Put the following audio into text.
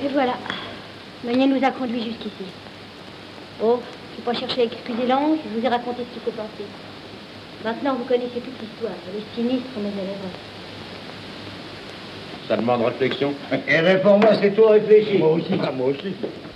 Et voilà. Meunier nous a conduits jusqu'ici. Oh, je n'ai pas cherché à excuser l'ange, je vous ai raconté ce qui s'est passé. Maintenant, vous connaissez toute l'histoire. Elle est sinistre, mais elle est vraie. Ça demande réflexion. Et réponds-moi, c'est toi réfléchi. Moi aussi.